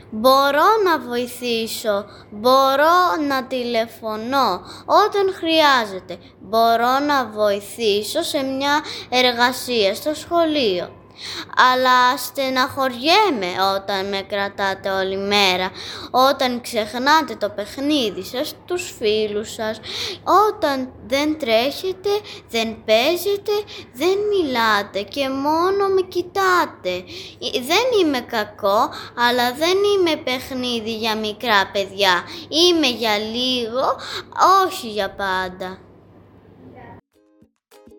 Μπορώ να βοηθήσω, μπορώ να τηλεφωνώ όταν χρειάζεται. Μπορώ να βοηθήσω σε μια εργασία στο σχολείο. Αλλά στεναχωριέμαι όταν με κρατάτε όλη μέρα, όταν ξεχνάτε το παιχνίδι σας, τους φίλους σας, όταν δεν τρέχετε, δεν παίζετε, δεν μιλάτε και μόνο με κοιτάτε. Δεν είμαι κακό, αλλά δεν είμαι παιχνίδι για μικρά παιδιά. Είμαι για λίγο, όχι για πάντα.